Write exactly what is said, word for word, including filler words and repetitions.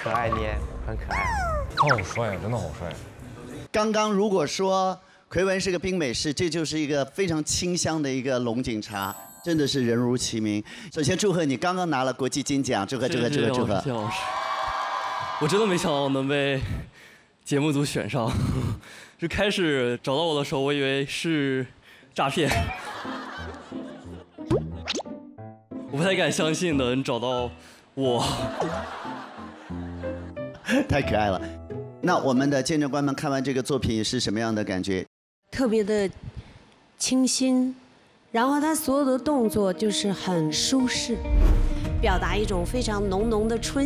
可爱，你也很可爱。 他好帅，真的好帅。 刚刚如果说奎文是个冰美式，这就是一个非常清香的一个龙井茶，真的是人如其名。首先祝贺你刚刚拿了国际金奖，祝贺祝贺祝贺祝贺！ 谢谢老师，我真的没想到能被节目组选上。就开始找到我的时候，我以为是诈骗，我不太敢相信能找到我。 太可爱了。那我们的见证官们看完这个作品是什么样的感觉？ 特别的清新，然后他所有的动作就是很舒适，表达一种非常浓浓的春